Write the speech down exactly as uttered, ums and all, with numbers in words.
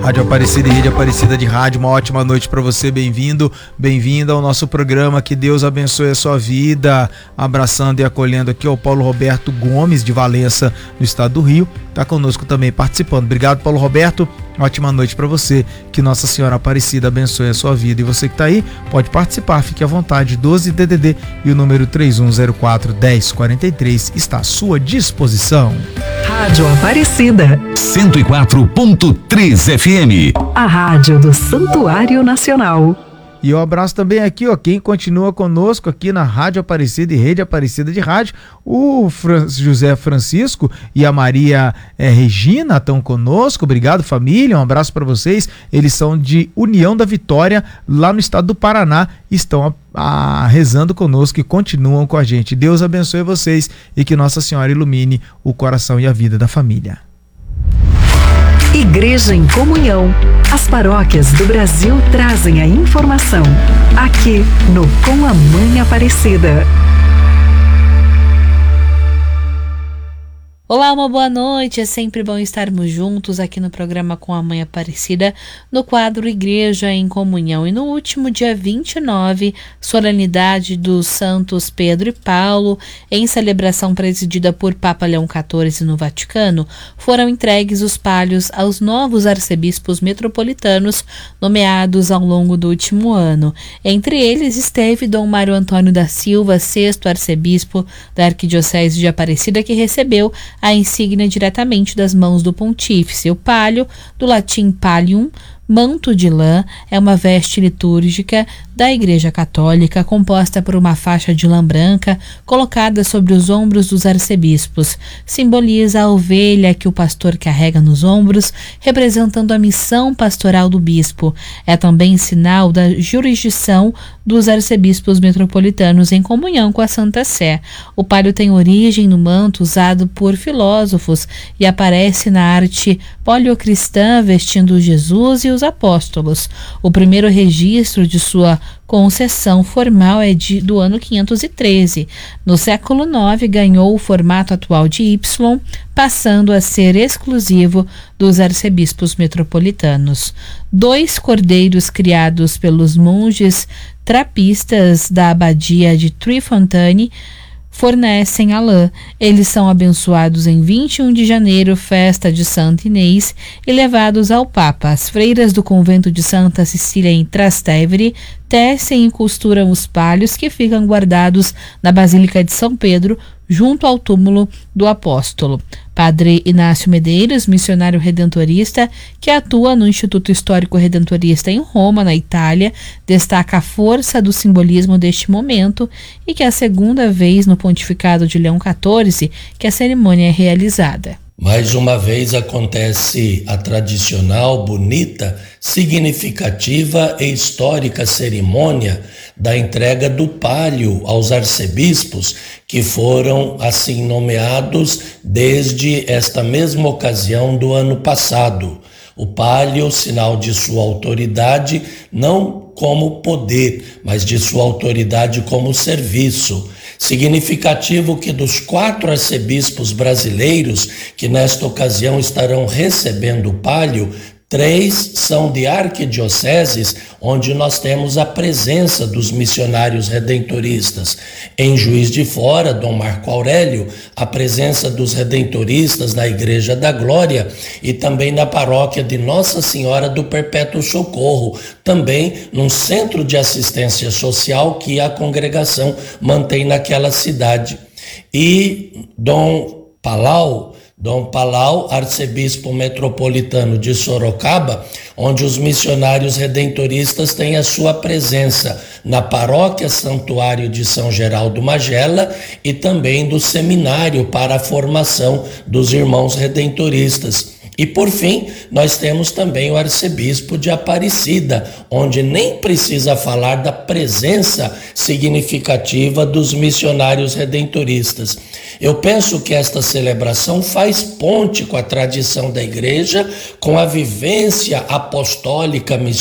Rádio Aparecida e Rede Aparecida de Rádio, uma ótima noite para você, bem-vindo, bem-vinda ao nosso programa, que Deus abençoe a sua vida, abraçando e acolhendo aqui o Paulo Roberto Gomes, de Valença, no estado do Rio, tá conosco também participando. Obrigado, Paulo Roberto, ótima noite para você, que Nossa Senhora Aparecida abençoe a sua vida, e você que tá aí, pode participar, fique à vontade, doze D D D e o número três um zero quatro, um zero quatro três está à sua disposição. Rádio Aparecida cento e quatro ponto três F M, a rádio do Santuário Nacional. E eu abraço também aqui, ó, quem continua conosco aqui na Rádio Aparecida e Rede Aparecida de Rádio, o Fran- José Francisco e a Maria eh, Regina estão conosco. Obrigado, família, um abraço para vocês. Eles são de União da Vitória, lá no estado do Paraná, estão a, a, rezando conosco e continuam com a gente. Deus abençoe vocês e que Nossa Senhora ilumine o coração e a vida da família. Igreja em Comunhão. As paróquias do Brasil trazem a informação aqui no Com a Mãe Aparecida. Olá, uma boa noite, é sempre bom estarmos juntos aqui no programa Com a Mãe Aparecida, no quadro Igreja em Comunhão. E no último dia vinte e nove, solenidade dos santos Pedro e Paulo, em celebração presidida por Papa Leão quatorze no Vaticano, foram entregues os palhos aos novos arcebispos metropolitanos nomeados ao longo do último ano. Entre eles esteve Dom Mário Antônio da Silva, sexto arcebispo da Arquidiocese de Aparecida, que recebeu a insígnia diretamente das mãos do pontífice. O palio, do latim pallium, manto de lã, é uma veste litúrgica da Igreja Católica, composta por uma faixa de lã branca colocada sobre os ombros dos arcebispos. Simboliza a ovelha que o pastor carrega nos ombros, representando a missão pastoral do bispo. É também sinal da jurisdição dos arcebispos metropolitanos em comunhão com a Santa Sé. O palio tem origem no manto usado por filósofos e aparece na arte paleocristã vestindo Jesus e os apóstolos. O primeiro registro de sua concessão formal é de, do ano quinhentos e treze. No século nove, ganhou o formato atual de Y, passando a ser exclusivo dos arcebispos metropolitanos. Dois cordeiros criados pelos monges trapistas da abadia de Trefontaine fornecem a lã. Eles são abençoados em vinte e um de janeiro, festa de Santa Inês, e levados ao Papa. As freiras do convento de Santa Cecília em Trastevere tecem e costuram os palhos que ficam guardados na Basílica de São Pedro, junto ao túmulo do apóstolo. Padre Inácio Medeiros, missionário redentorista, que atua no Instituto Histórico Redentorista em Roma, na Itália, destaca a força do simbolismo deste momento e que é a segunda vez no pontificado de Leão quatorze que a cerimônia é realizada. Mais uma vez acontece a tradicional, bonita, significativa e histórica cerimônia da entrega do palio aos arcebispos, que foram assim nomeados desde esta mesma ocasião do ano passado. O palio, sinal de sua autoridade, não como poder, mas de sua autoridade como serviço. Significativo que dos quatro arcebispos brasileiros que nesta ocasião estarão recebendo o palio, três são de arquidioceses, onde nós temos a presença dos missionários redentoristas. Em Juiz de Fora, Dom Marco Aurélio, a presença dos redentoristas na Igreja da Glória e também na paróquia de Nossa Senhora do Perpétuo Socorro, também num centro de assistência social que a congregação mantém naquela cidade. E Dom Palau, Dom Palau, arcebispo metropolitano de Sorocaba, onde os missionários redentoristas têm a sua presença na paróquia Santuário de São Geraldo Magela e também do seminário para a formação dos irmãos redentoristas. E por fim, nós temos também o arcebispo de Aparecida, onde nem precisa falar da presença significativa dos missionários redentoristas. Eu penso que esta celebração faz ponte com a tradição da igreja, com a vivência apostólica missionária